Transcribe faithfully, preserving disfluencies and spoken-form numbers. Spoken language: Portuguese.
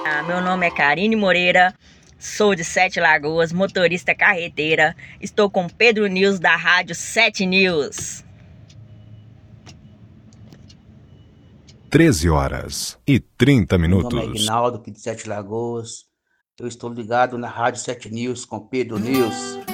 Ah, meu nome é Karine Moreira, sou de Sete Lagoas, motorista carreteira. Estou com Pedro News da Rádio Sete News. treze horas e trinta Meu nome é minutos. Ignaldo, aqui de Sete Lagoas. Eu estou ligado na Rádio Sete News com Pedro News.